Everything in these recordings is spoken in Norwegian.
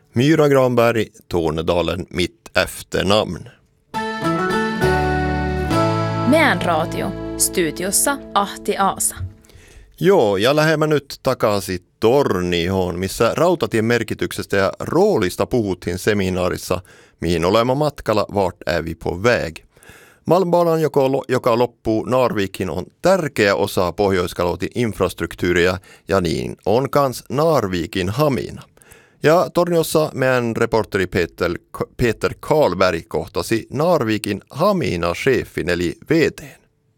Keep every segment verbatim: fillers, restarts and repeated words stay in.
Myra Granberg, Tornedalen, mitt efternamn. Meidän radio, studiossa Ahti Aasa. Joo, ja lähemmä nyt takaisin Tornioon, missä rautatien merkityksestä ja roolista puhuttiin seminaarissa, mihin olemme matkalla Vart är vi på väg. Malmbanan, joka loppuu Narvikin, on tärkeä osa Pohjois-Kalotin infrastruktuuria, ja niin on kans Narvikin Hamina. Ja Torniossa meidän reporteri Peter, Peter Karlberg kohtasi Narvikin Hamina-chefin eli V T:n.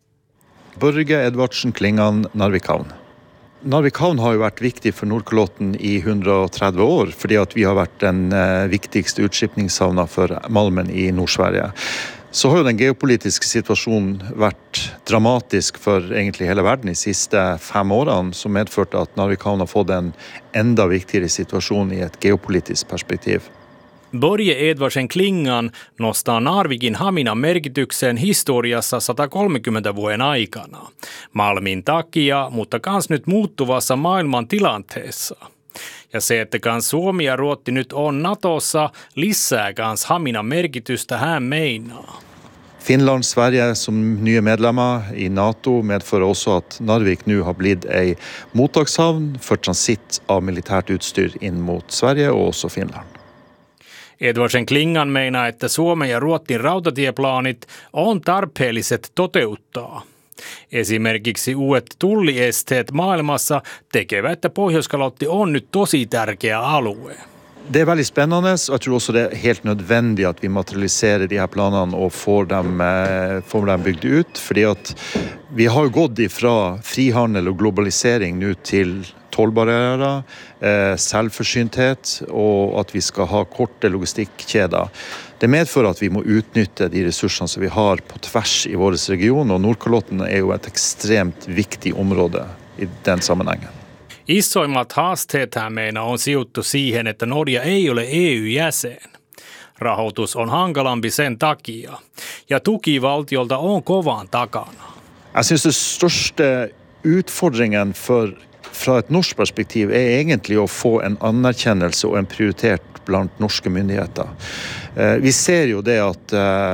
Börje Edvardsen Klingan, Narvikaun. Narvikaun har ju varit viktig för Nordkalotten i hundratrettio år fordi att vi har varit den eh, viktigaste utskippningshavna för Malmen i Nordsverige. Så har ju den geopolitiska situationen varit dramatisk för egentligen hela världen i sista fem åren som medfört att Narvikaun har fått en enda viktigare situation i ett geopolitiskt perspektiv. Börje Edvardsen Klingan nostaa Narvikin Haminan merkityksen historiassa sata kolmekymmentä vuoden aikana. Malmin takia, mutta kans nyt muuttuvassa maailman tilanteessa. Ja se, että kans Suomi ja Ruotti nyt on Natossa, lisää kans Haminan merkitystä hän meinaa. Finland, Sverige som nya medlemmar i NATO medför också att Narvik nu har blivit en mottagshavn för transit av militärt utstyr in mot Sverige och också Finland. Edvardsen Klingan meinaa, että Suomen ja Ruotsin rautatieplaanit on tarpeelliset toteuttaa. Esimerkiksi uudet tulliesteet maailmassa tekevät, että Pohjois-Kalotti on nyt tosi tärkeä alue. Det är väldigt spännande och jag tror också det är helt nödvändigt att vi materialiserar de här planerna och får dem, får dem byggda ut. För att vi har gått ifrån frihandel och globalisering nu till tollbarriärer, eh, självförsynthet och att vi ska ha korta logistikkedjor. Det medför att vi må utnyttja de resurser som vi har på tvärs i vår region, och Nordkalotten är ju ett extremt viktigt område i den sammanhangen. Isoimmat haasteet meina on sijoittu siihen, että Norja ei ole E U-jäsen. Rahoitus on hankalampi sen takia, ja tuki valtiolta on kovaan takana. Jag syns den största utfordringen för från ett norskt perspektiv är egentligen att få en anerkännelse och en prioritet bland norska myndigheter. Vi ser ju det att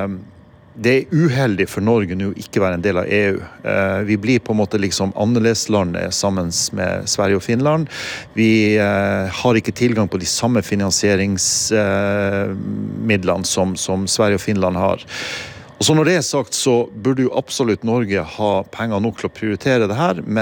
det är uheldigt för Norge nu inte vara en del av E U. Vi blir på en måte liksom annerledeslandet sammen med Sverige och Finland. Vi har inte tillgång på de samma finansieringsmedlen som, som Sverige och Finland har. Och så när det är sagt så borde ju absolut Norge ha pengar nog till att prioritera det här. Men